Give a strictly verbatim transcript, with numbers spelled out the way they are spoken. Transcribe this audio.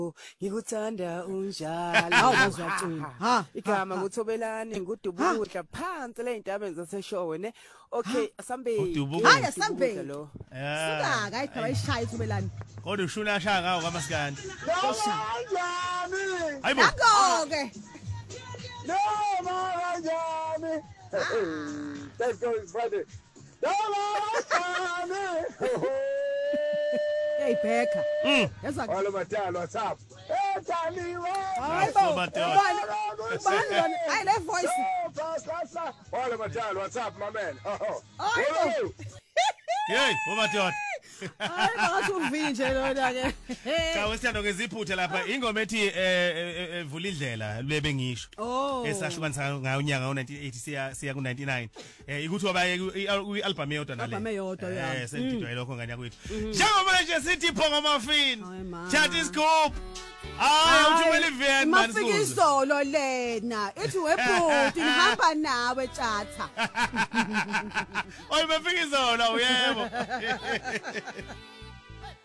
Ngikuthanda unjalo awuzwacula Ha igama nguThobelani ngudubukudla phansi le intabeni zaseshowe ne okay asambe Haya sambe lo Suka kayidaba ishaya ithubelani Kodwa ushuna shaya ngawo kaMaskandi Kanjani? Hayibo Yako ke Noma kanjani? Let's go it's Friday. Noma kanjani? hey Becca Mm yazwa Walo matalo WhatsApp. Eh taliwa. Hayibo Mateo Ubani ay le voice Walo matalo WhatsApp my man. Oh. Hayibo Hey uMateo Hayi ngathi uvinje lona ke Cha wesithando ngeziphuthe lapha ingoma ethi eh vula indlela lebe ngisho Oh esahlukanisa ngayo unyaka wa nineteen eighty siya siya ku ninety-nine eh ikuthi wabaye ku-album eyodwa nale Album eyodwa, ya. eh sentidwa lokho nganya kwethu njengoba nje sithi phongo muffin Hayi, ma. chat scoop ah uthumela event man Mafika izolo lena ithi webhuti ngihamba nawe tjatha oy mafika izolo yebo